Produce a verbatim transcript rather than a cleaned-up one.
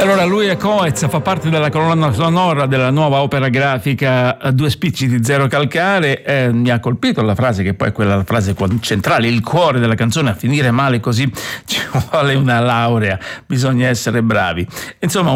Allora, lui è Coez, fa parte della colonna sonora della nuova opera grafica Due spicci di zero calcare. Eh, mi ha colpito la frase, che poi è quella la frase centrale, il cuore della canzone: a finire male così ci vuole una laurea, bisogna essere bravi. Insomma,